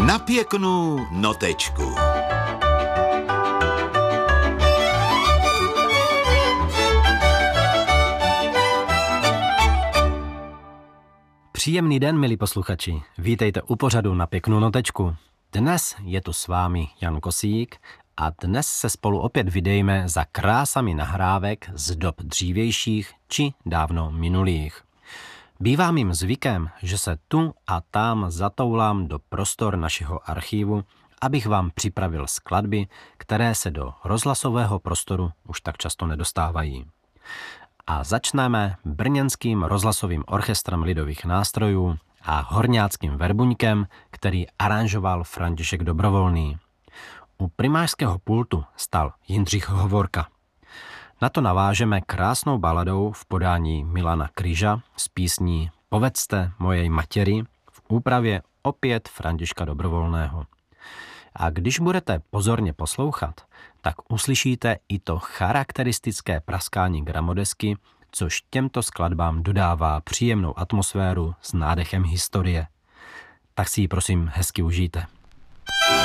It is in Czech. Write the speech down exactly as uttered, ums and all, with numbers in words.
Na pěknou notečku. Příjemný den, milí posluchači. Vítejte u pořadu Na pěknou notečku. Dnes je tu s vámi Jan Kosík a dnes se spolu opět vydejme za krásami nahrávek z dob dřívějších či dávno minulých. Bývá mým zvykem, že se tu a tam zatoulám do prostor našeho archívu, abych vám připravil skladby, které se do rozhlasového prostoru už tak často nedostávají. A začneme brněnským rozhlasovým orchestrem lidových nástrojů a horňáckým verbuňkem, který aranžoval František Dobrovolný. U primářského pultu stal Jindřich Hovorka. Na to navážeme krásnou baladou v podání Milana Kryža z písní Povedzte mojej matěri v úpravě opět Františka Dobrovolného. A když budete pozorně poslouchat, tak uslyšíte i to charakteristické praskání gramodesky, což těmto skladbám dodává příjemnou atmosféru s nádechem historie. Tak si ji prosím hezky užijte.